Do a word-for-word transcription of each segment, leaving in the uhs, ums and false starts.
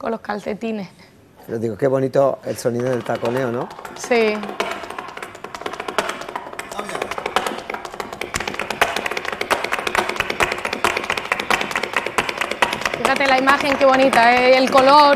con los calcetines. Pero digo, qué bonito el sonido del taconeo, ¿no? Sí. Fíjate la imagen, qué bonita, ¿eh? El color.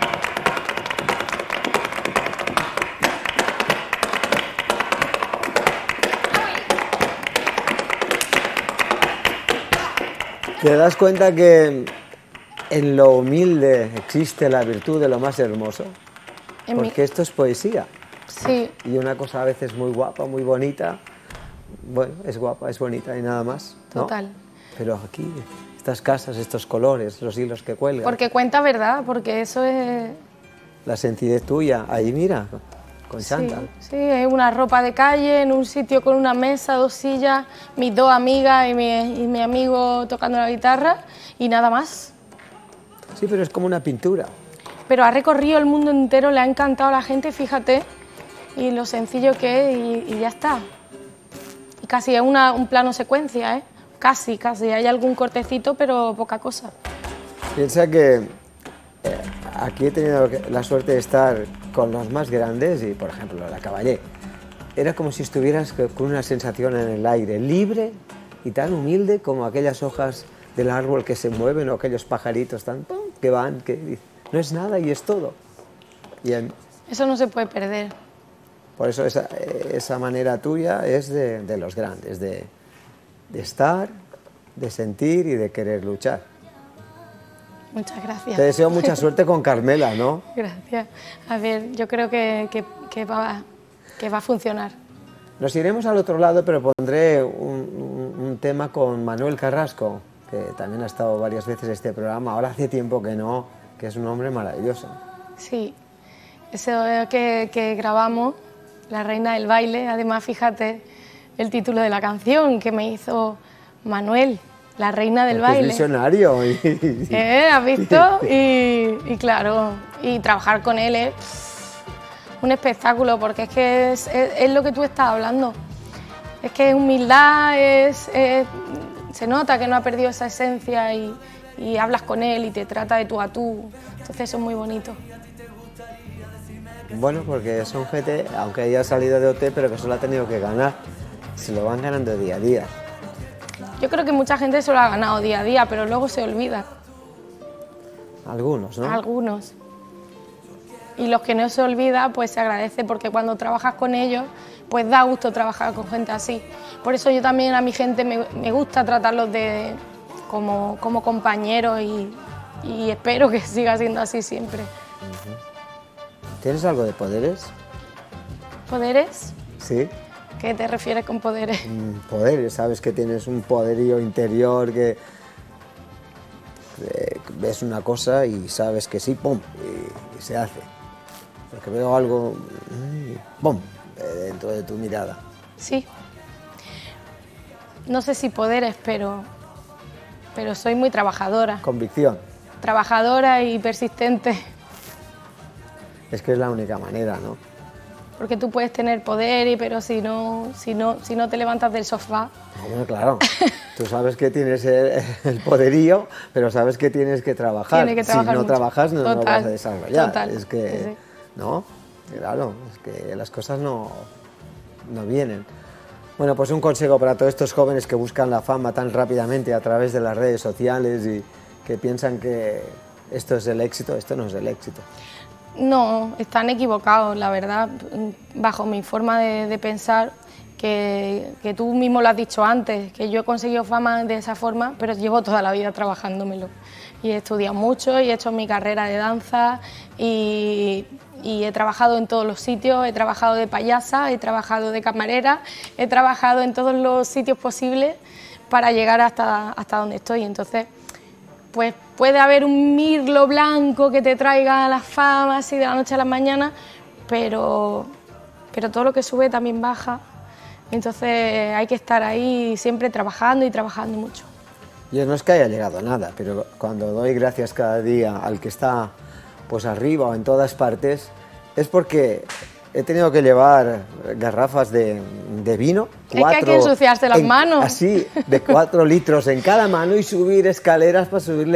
¿Te das cuenta que en lo humilde existe la virtud de lo más hermoso? En Porque mi... esto es poesía. Sí. Y una cosa a veces muy guapa, muy bonita, bueno, es guapa, es bonita y nada más, ¿no? Total. Pero aquí, estas casas, estos colores, los hilos que cuelgan. Porque cuenta verdad, porque eso es... La sencillez tuya, ahí mira, con chándal. Sí, sí, es una ropa de calle, en un sitio con una mesa, dos sillas, mis dos amigas y mi, y mi amigo tocando la guitarra y nada más. Sí, pero es como una pintura. Pero ha recorrido el mundo entero, le ha encantado a la gente, fíjate, y lo sencillo que es y, y ya está. Y casi es una, un plano secuencia, ¿eh? Casi, casi, hay algún cortecito, pero poca cosa. Piensa que eh, aquí he tenido la suerte de estar con los más grandes y, por ejemplo, la Caballé. Era como si estuvieras con una sensación en el aire, libre y tan humilde como aquellas hojas del árbol que se mueven o aquellos pajaritos tan, pum, que van, que no es nada y es todo. Y en, Eso no se puede perder. por eso esa, esa manera tuya es de, de los grandes, de, de estar, de sentir y de querer luchar. Muchas gracias. Te deseo mucha suerte con Carmela, ¿no? Gracias. A ver, yo creo que, que, que, va, que va a funcionar. Nos iremos al otro lado, pero pondré un, un, un tema con Manuel Carrasco, que también ha estado varias veces en este programa. Ahora hace tiempo que no, que es un hombre maravilloso. Sí, eso que, que grabamos, La Reina del Baile, además fíjate el título de la canción que me hizo Manuel, La Reina del Porque Baile. es visionario. Y, ¿Eh? ¿Has visto? Y, y claro, y trabajar con él es un espectáculo, porque es que es, es, es lo que tú estás hablando. Es que es humildad, es, es, se nota que no ha perdido esa esencia y, y hablas con él y te trata de tú a tú. Entonces eso es muy bonito. Bueno, porque son gente, aunque haya salido de O T, pero que solo ha tenido que ganar. Se lo van ganando día a día. Yo creo que mucha gente se lo ha ganado día a día, pero luego se olvida. Algunos, ¿no? Algunos. Y los que no se olvida, pues se agradece, porque cuando trabajas con ellos, pues da gusto trabajar con gente así. Por eso yo también a mi gente me, me gusta tratarlos de, como, como compañeros y, y espero que siga siendo así siempre. Uh-huh. ¿Tienes algo de poderes? ¿Poderes? Sí. ¿Qué te refieres con poderes? Poderes, sabes que tienes un poderío interior, que eh, ves una cosa y sabes que sí, pum, y, y se hace. Porque veo algo, pum, dentro de tu mirada. Sí. No sé si poderes, pero, pero soy muy trabajadora. Convicción. Trabajadora y persistente. Es que es la única manera, ¿no? Porque tú puedes tener poder, y, pero si no, si, no, si no te levantas del sofá... Bueno, claro, tú sabes que tienes el, el poderío, pero sabes que tienes que trabajar. Tienes que trabajar si no mucho. trabajas, no, Total, no vas a desarrollar. Total. Es que, Sí, sí. ¿no? Claro, es que las cosas no, no vienen. Bueno, pues un consejo para todos estos jóvenes que buscan la fama tan rápidamente a través de las redes sociales y que piensan que esto es el éxito. Esto no es el éxito. No, están equivocados, la verdad, bajo mi forma de, de pensar, que, que tú mismo lo has dicho antes, que yo he conseguido fama de esa forma, pero llevo toda la vida trabajándomelo. Y he estudiado mucho y he hecho mi carrera de danza y, y he trabajado en todos los sitios, he trabajado de payasa, he trabajado de camarera, he trabajado en todos los sitios posibles para llegar hasta, hasta donde estoy. Entonces, pues puede haber un mirlo blanco que te traiga la fama así de la noche a la mañana, pero, pero todo lo que sube también baja. Entonces hay que estar ahí siempre trabajando y trabajando mucho. Yo no es que haya llegado a nada, pero cuando doy gracias cada día al que está pues arriba o en todas partes, es porque he tenido que llevar garrafas de, de vino. Cuatro, es que hay que ensuciarse las en, manos. Así, de cuatro litros en cada mano y subir escaleras para subirle